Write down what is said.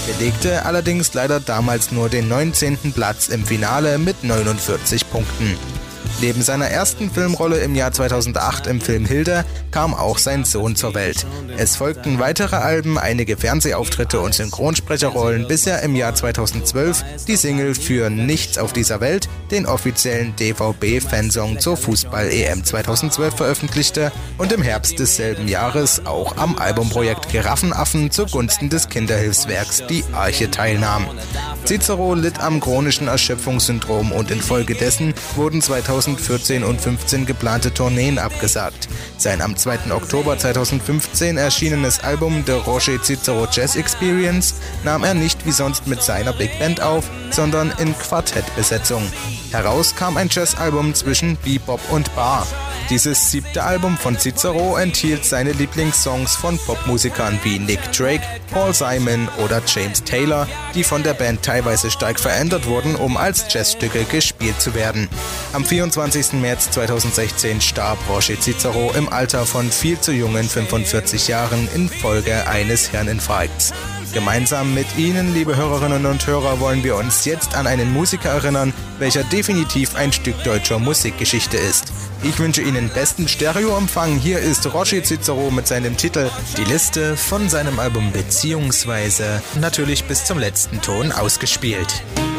belegte allerdings leider damals nur den 19. Platz im Finale mit 49 Punkten. Neben seiner ersten Filmrolle im Jahr 2008 im Film Hilda kam auch sein Sohn zur Welt. Es folgten weitere Alben, einige Fernsehauftritte und Synchronsprecherrollen, bis er im Jahr 2012 die Single für Nichts auf dieser Welt, den offiziellen DVB-Fansong zur Fußball-EM 2012 veröffentlichte und im Herbst desselben Jahres auch am Albumprojekt Giraffenaffen zugunsten des Kinderhilfswerks Die Arche teilnahm. Cicero litt am chronischen Erschöpfungssyndrom und infolgedessen wurden 2014 und 2015 geplante Tourneen abgesagt. Sein am 2. Oktober 2015 erschienenes Album The Roger Cicero Jazz Experience nahm er nicht wie sonst mit seiner Big Band auf, sondern in Quartettbesetzung. Heraus kam ein Jazzalbum zwischen Bebop und Bar. Dieses 7. Album von Cicero enthielt seine Lieblingssongs von Popmusikern wie Nick Drake, Paul Simon oder James Taylor, die von der Band teilweise stark verändert wurden, um als Jazzstücke gespielt zu werden. Am 24. März 2016 starb Roger Cicero im Alter von viel zu jungen 45 Jahren infolge eines Hirninfarkts. Gemeinsam mit Ihnen, liebe Hörerinnen und Hörer, wollen wir uns jetzt an einen Musiker erinnern, welcher definitiv ein Stück deutscher Musikgeschichte ist. Ich wünsche Ihnen besten Stereoempfang. Hier ist Roger Cicero mit seinem Titel Die Liste von seinem Album Beziehungsweise, natürlich bis zum letzten Ton ausgespielt.